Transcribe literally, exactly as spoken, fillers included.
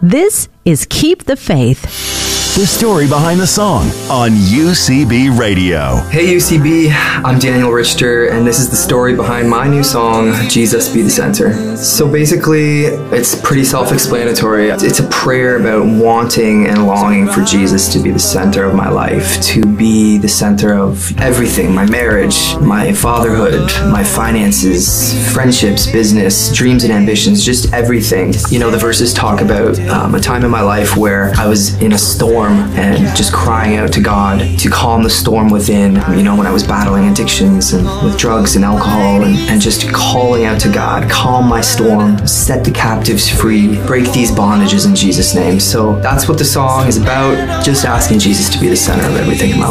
This is Keep the Faith. The story behind the song on U C B Radio. Hey U C B, I'm Daniel Richter, and this is the story behind my new song, Jesus Be the Center. So basically, it's pretty self-explanatory. It's a prayer about wanting and longing for Jesus to be the center of my life, to be the center of everything, my marriage, my fatherhood, my finances, friendships, business, dreams and ambitions, just everything. You know, the verses talk about um, a time in my life where I was in a storm and just crying out to God to calm the storm within, you know, when I was battling addictions and with drugs and alcohol, and, and just calling out to God, calm my storm, set the captives free, break these bondages in Jesus' name. So that's what the song is about, just asking Jesus to be the center of everything in my life.